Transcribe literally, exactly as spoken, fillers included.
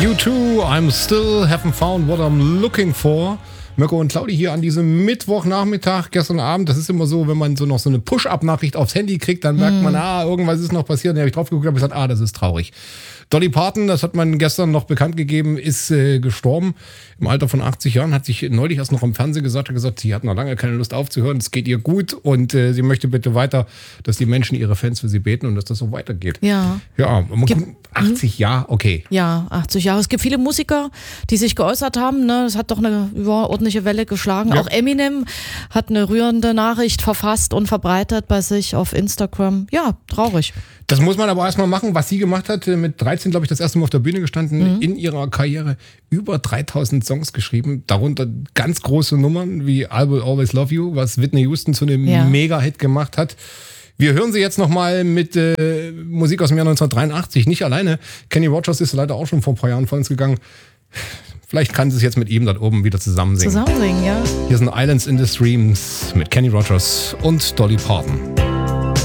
You too, I'm still haven't found what I'm looking for. Mirko und Claudi hier an diesem Mittwochnachmittag, gestern Abend. Das ist immer so, wenn man so noch so eine Push-Up-Nachricht aufs Handy kriegt, dann merkt man, ah, irgendwas ist noch passiert. Da habe ich drauf geguckt und gesagt, ah, das ist traurig. Dolly Parton, das hat man gestern noch bekannt gegeben, ist äh, gestorben im Alter von achtzig Jahren, hat sich neulich erst noch im Fernsehen gesagt, hat gesagt, sie hat noch lange keine Lust aufzuhören, es geht ihr gut und äh, sie möchte bitte weiter, dass die Menschen, ihre Fans für sie beten und dass das so weitergeht. Ja. Ja, man Gibt, guckt, achtzig Jahre, okay. Ja, achtzig Jahre. Es gibt viele Musiker, die sich geäußert haben, ne? Das hat doch eine überordentliche Welle geschlagen. Ja. Auch Eminem hat eine rührende Nachricht verfasst und verbreitet bei sich auf Instagram. Ja, traurig. Das muss man aber erstmal machen, was sie gemacht hat. Mit dreizehn, glaube ich, das erste Mal auf der Bühne gestanden, mhm. in ihrer Karriere über dreitausend Songs geschrieben. Darunter ganz große Nummern wie I Will Always Love You, was Whitney Houston zu einem ja. Mega-Hit gemacht hat. Wir hören sie jetzt nochmal mit äh, Musik aus dem Jahr neunzehnhundertdreiundachtzig. Nicht alleine. Kenny Rogers ist leider auch schon vor ein paar Jahren von uns gegangen. Vielleicht kann sie es jetzt mit ihm dort oben wieder zusammen singen. Zusammen singen, ja. Hier sind Islands in the Streams mit Kenny Rogers und Dolly Parton.